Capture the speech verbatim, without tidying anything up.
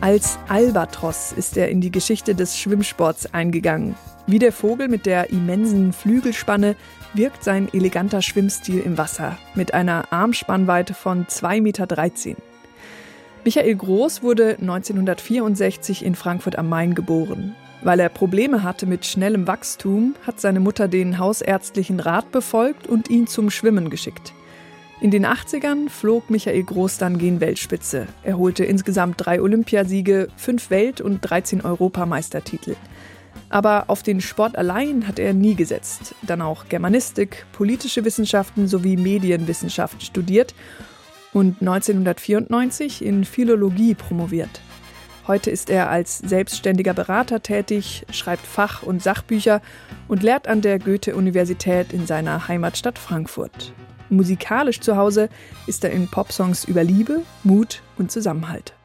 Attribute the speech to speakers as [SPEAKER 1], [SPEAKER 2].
[SPEAKER 1] Als Albatros ist er in die Geschichte des Schwimmsports eingegangen. Wie der Vogel mit der immensen Flügelspanne wirkt sein eleganter Schwimmstil im Wasser mit einer Armspannweite von zwei Komma dreizehn Meter. Michael Groß wurde neunzehnhundertvierundsechzig in Frankfurt am Main geboren. Weil er Probleme hatte mit schnellem Wachstum, hat seine Mutter den hausärztlichen Rat befolgt und ihn zum Schwimmen geschickt. In den achtzigern flog Michael Groß dann gen Weltspitze. Er holte insgesamt drei Olympiasiege, fünf Welt- und dreizehn Europameistertitel. Aber auf den Sport allein hat er nie gesetzt. Dann auch Germanistik, politische Wissenschaften sowie Medienwissenschaft studiert und neunzehnhundertvierundneunzig in Philologie promoviert. Heute ist er als selbstständiger Berater tätig, schreibt Fach- und Sachbücher und lehrt an der Goethe-Universität in seiner Heimatstadt Frankfurt. Musikalisch zu Hause ist er in Popsongs über Liebe, Mut und Zusammenhalt.